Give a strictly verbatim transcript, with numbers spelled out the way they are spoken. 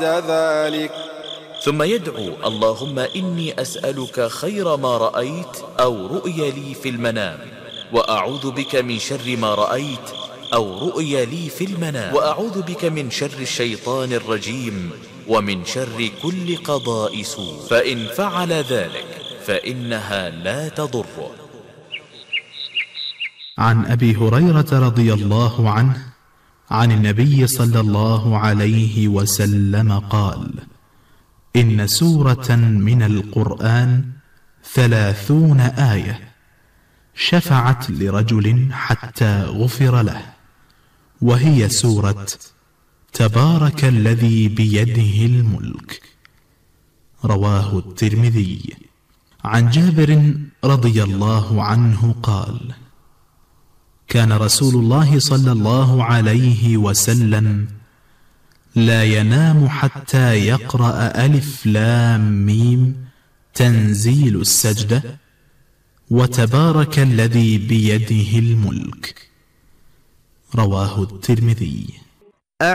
ذلك. ثم يدعو: اللهم إني أسألك خير ما رأيت أو رؤي لي في المنام، وأعوذ بك من شر ما رأيت أو رؤي لي في المنام، وأعوذ بك من شر الشيطان الرجيم ومن شر كل قضاء سوء. فإن فعل ذلك فإنها لا تضره. عن أبي هريرة رضي الله عنه عن النبي صلى الله عليه وسلم قال: إن سورة من القرآن ثلاثون آية شفعت لرجل حتى غفر له، وهي سورة تبارك الذي بيده الملك. رواه الترمذي. عن جابر رضي الله عنه قال: كان رسول الله صلى الله عليه وسلم لا ينام حتى يقرأ ألف لام ميم تنزيل السجدة وتبارك الذي بيده الملك. رواه الترمذي.